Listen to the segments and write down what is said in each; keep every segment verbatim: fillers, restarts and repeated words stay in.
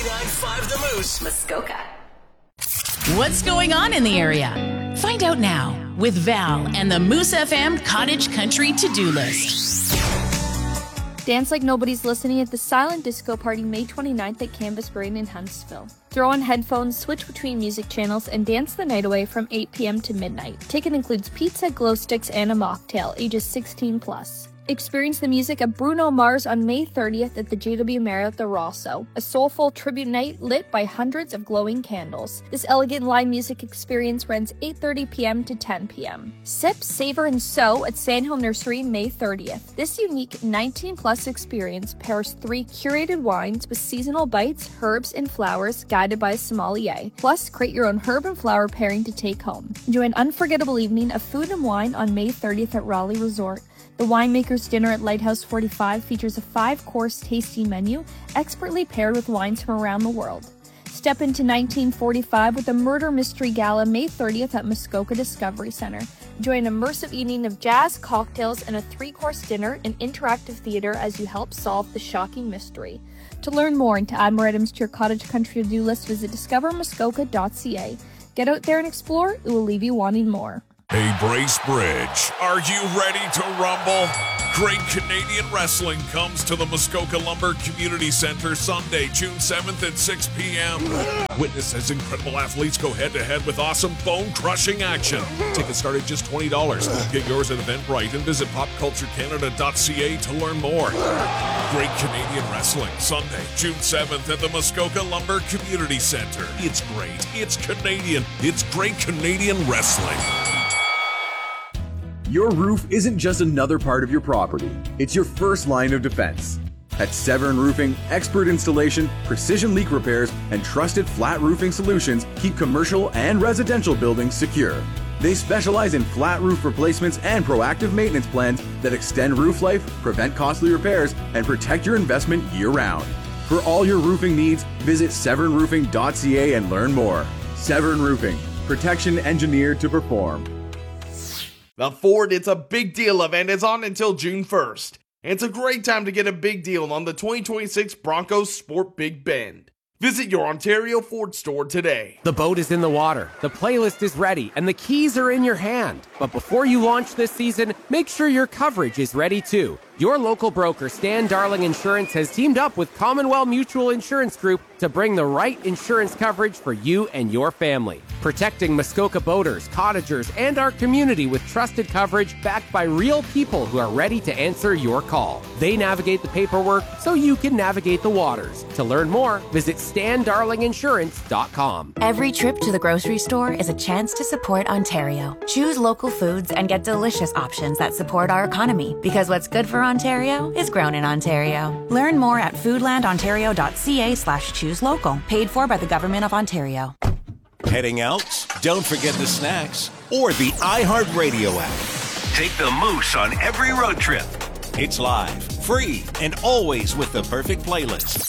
ninety-nine point five The Moose, Muskoka. What's going on in the area? Find out now with Val and the Moose F M Cottage Country to-do list. Dance like nobody's listening at the Silent Disco Party May twenty-ninth at Canvas Parade in Huntsville. Throw on headphones, switch between music channels, and dance the night away from eight p.m. to midnight. Ticket includes pizza, glow sticks, and a mocktail, ages sixteen plus. Experience the music of Bruno Mars on May thirtieth at the J W Marriott The Rosso, a soulful tribute night lit by hundreds of glowing candles. This elegant live music experience runs eight thirty p.m. to ten p.m. Sip, savor, and sew at Sandhill Nursery May thirtieth. This unique nineteen plus experience pairs three curated wines with seasonal bites, herbs, and flowers guided by a sommelier. Plus, create your own herb and flower pairing to take home. Enjoy an unforgettable evening of food and wine on May thirtieth at Raleigh Resort. The Winemaker's Dinner at Lighthouse forty-five features a five-course tasting menu expertly paired with wines from around the world. Step into nineteen forty-five with the Murder Mystery Gala May thirtieth at Muskoka Discovery Center. Enjoy an immersive evening of jazz, cocktails, and a three-course dinner and interactive theater as you help solve the shocking mystery. To learn more and to add more items to your cottage country to-do list, visit discover muskoka dot c a. Get out there and explore. It will leave you wanting more. Hey, Bracebridge, are you ready to rumble? Great Canadian Wrestling comes to the Muskoka Lumber Community Center Sunday, June seventh at six p.m. Witness as incredible athletes go head-to-head with awesome bone-crushing action. Tickets start at just twenty dollars. Get yours at Eventbrite and visit pop culture canada dot c a to learn more. Great Canadian Wrestling, Sunday, June seventh at the Muskoka Lumber Community Center. It's great. It's Canadian. It's Great Canadian Wrestling. Your roof isn't just another part of your property. It's your first line of defense. At Severn Roofing, expert installation, precision leak repairs, and trusted flat roofing solutions keep commercial and residential buildings secure. They specialize in flat roof replacements and proactive maintenance plans that extend roof life, prevent costly repairs, and protect your investment year-round. For all your roofing needs, visit severn roofing dot c a and learn more. Severn Roofing, protection engineered to perform. The Ford It's a Big Deal event is on until June first. And it's a great time to get a big deal on the twenty twenty-six Broncos Sport Big Bend. Visit your Ontario Ford store today. The boat is in the water, the playlist is ready, and the keys are in your hand. But before you launch this season, make sure your coverage is ready too. Your local broker, Stan Darling Insurance, has teamed up with Commonwealth Mutual Insurance Group to bring the right insurance coverage for you and your family. Protecting Muskoka boaters, cottagers, and our community with trusted coverage backed by real people who are ready to answer your call. They navigate the paperwork so you can navigate the waters. To learn more, visit stan darling insurance dot com. Every trip to the grocery store is a chance to support Ontario. Choose local foods and get delicious options that support our economy, because what's good for Ontario is grown in Ontario. Learn more at foodland ontario dot c a slash choose local. Paid for by the Government of Ontario. Heading out? Don't forget the snacks or the iHeartRadio app. Take the Moose on every road trip. It's live, free, and always with the perfect playlist.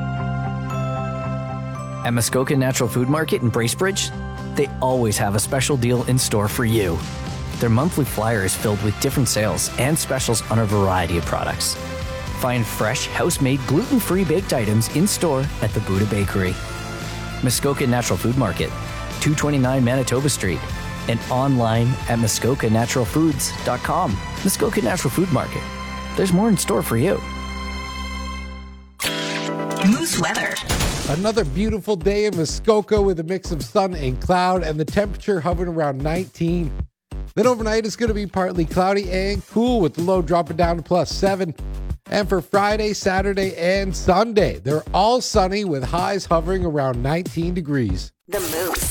At Muskoka Natural Food Market in Bracebridge, they always have a special deal in store for you. Their monthly flyer is filled with different sales and specials on a variety of products. Find fresh, house-made, gluten-free baked items in store at the Buddha Bakery. Muskoka Natural Food Market, two twenty-nine Manitoba Street, and online at muskoka natural foods dot com. Muskoka Natural Food Market. There's more in store for you. Moose weather. Another beautiful day in Muskoka with a mix of sun and cloud, and the temperature hovering around nineteen. Then overnight it's going to be partly cloudy and cool, with the low dropping down to plus seven. And for Friday, Saturday, and Sunday, they're all sunny with highs hovering around nineteen degrees. The Moose.